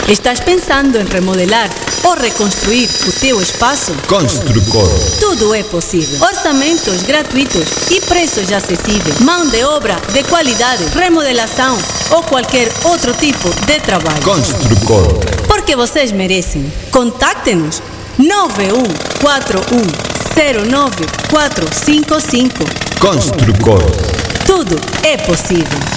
Estás pensando em remodelar ou reconstruir o teu espaço? Construcor. Tudo é possível. Orçamentos gratuitos e preços acessíveis. Mão de obra de qualidade, remodelação ou qualquer outro tipo de trabalho. Construcor. Porque vocês merecem. Contacte-nos 9141094555. Construcor. Tudo é possível.